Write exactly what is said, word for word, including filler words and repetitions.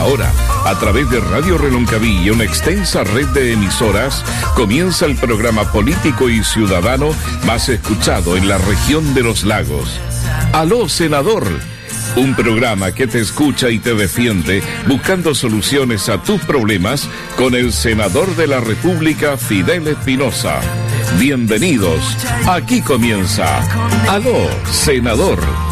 ahora, a través de Radio Reloncaví y una extensa red de emisoras, comienza el programa político y ciudadano más escuchado en la región de los lagos. ¡Aló, senador! Un programa que te escucha y te defiende buscando soluciones a tus problemas con el senador de la República, Fidel Espinosa. Bienvenidos, aquí comienza ¡Aló, senador!